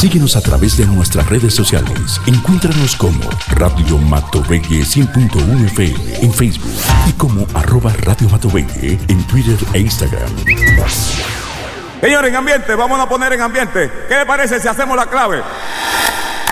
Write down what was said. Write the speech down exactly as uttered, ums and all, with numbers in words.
Síguenos a través de nuestras redes sociales. Encuéntranos como Radio Matovegue cien punto uno F M en Facebook y como arroba Radio Matovegue en Twitter e Instagram. Señores, en ambiente, vamos a poner en ambiente. ¿Qué le parece si hacemos la clave?